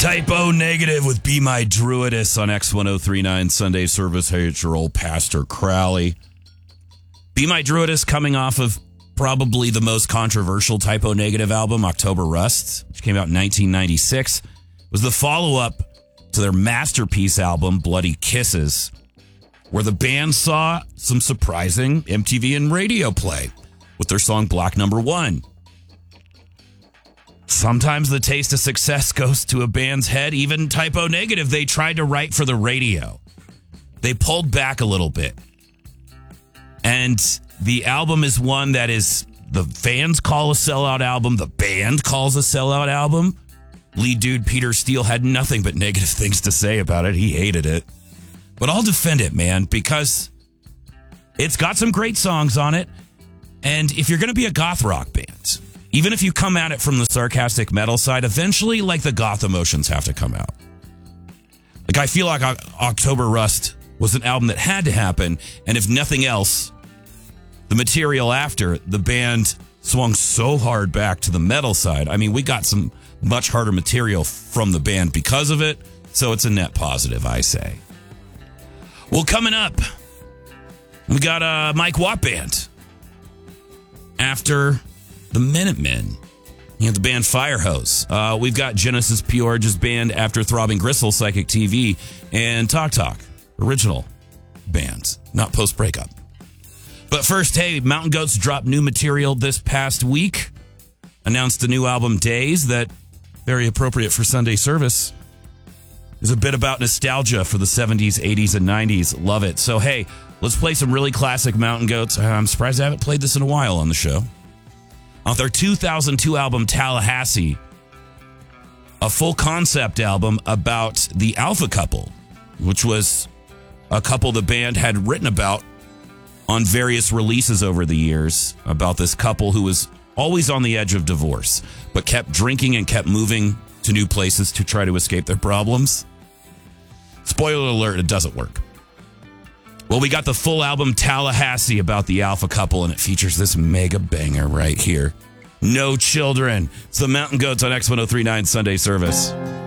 Typo Negative with Be My Druidess on X1039 Sunday Service. Hey, it's your old Pastor Crowley. Be My Druidess coming off of probably the most controversial Typo Negative album, October Rust, which came out in 1996. Was the follow-up to their masterpiece album, Bloody Kisses, where the band saw some surprising MTV and radio play with their song Block Number One. Sometimes the taste of success goes to a band's head. Even Typo Negative, they tried to write for the radio. They pulled back a little bit. And the album is one that is, the fans call a sellout album. The band calls a sellout album. Lead dude Peter Steele had nothing but negative things to say about it. He hated it. But I'll defend it, man, because it's got some great songs on it. And if you're going to be a goth rock band, even if you come at it from the sarcastic metal side, eventually, like, the goth emotions have to come out. Like, I feel like October Rust was an album that had to happen, and if nothing else, the material after, the band swung so hard back to the metal side. I mean, we got some much harder material from the band because of it, so it's a net positive, I say. Well, coming up, we got a Mike Watt Band. After the Minutemen, you have the band Firehose. We've got Genesis P-Orge's band After Throbbing Gristle, Psychic TV, and Talk Talk, original bands, not post-breakup. But first, hey, Mountain Goats dropped new material this past week. Announced the new album Days that, very appropriate for Sunday service, is a bit about nostalgia for the 70s, 80s, and 90s. Love it. So, hey, let's play some really classic Mountain Goats. I'm surprised I haven't played this in a while on the show. Off their 2002 album, Tallahassee, a full concept album about the Alpha Couple, which was a couple the band had written about on various releases over the years, about this couple who was always on the edge of divorce, but kept drinking and kept moving to new places to try to escape their problems. Spoiler alert, it doesn't work. Well, we got the full album Tallahassee about the Alpha Couple, and it features this mega banger right here. No Children. It's the Mountain Goats on X1039 Sunday Service.